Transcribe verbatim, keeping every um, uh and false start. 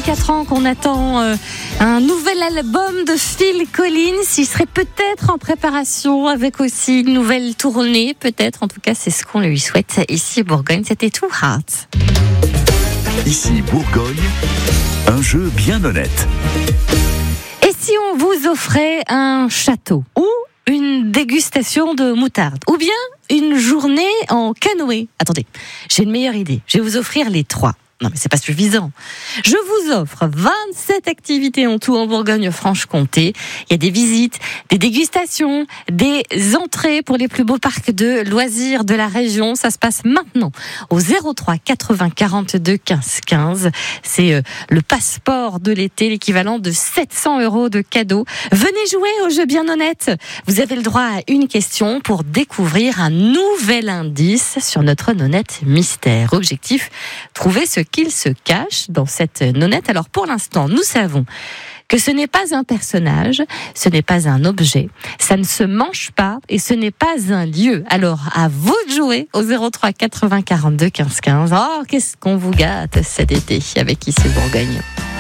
vingt-quatre ans qu'on attend euh, un nouvel album de Phil Collins. Il serait peut-être en préparation avec aussi une nouvelle tournée, peut-être. En tout cas, c'est ce qu'on lui souhaite ici Bourgogne. C'était Too Hard. Ici Bourgogne, un jeu bien honnête. Et si on vous offrait un château ou une dégustation de moutarde ou bien une journée en canoë? Attendez, j'ai une meilleure idée. Je vais vous offrir les trois. Non, mais c'est pas suffisant. Je vous offre vingt-sept activités en tout en Bourgogne-Franche-Comté. Il y a des visites, des dégustations, des entrées pour les plus beaux parcs de loisirs de la région. Ça se passe maintenant au zéro trois quatre-vingts quarante-deux quinze quinze. C'est euh, le passeport de l'été, l'équivalent de sept cents euros de cadeaux. Venez jouer au jeu bien honnête. Vous avez le droit à une question pour découvrir un nouvel indice sur notre nonnette mystère. Objectif, trouver ce qu'il se cache dans cette nonnette. Alors pour l'instant, nous savons que ce n'est pas un personnage, ce n'est pas un objet, ça ne se mange pas et ce n'est pas un lieu. Alors à vous de jouer au zéro trois quatre-vingts quarante-deux quinze quinze. Oh, qu'est-ce qu'on vous gâte cet été avec Ici Bourgogne.